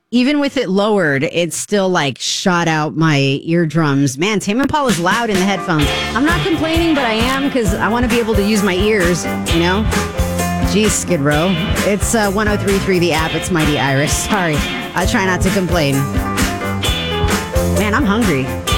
Even with it lowered, it's still like shot out my eardrums. Man, Tame Impala is loud in the headphones. I'm not complaining, but I am because I want to be able to use my ears, you know? Geez, Skid Row. It's 1033 The App. It's Mighty Iris. Sorry. I try not to complain. Man, I'm hungry.